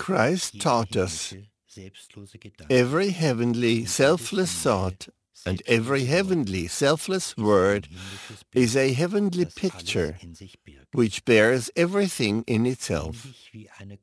Christ taught us, every heavenly selfless thought and every heavenly selfless word is a heavenly picture which bears everything in itself.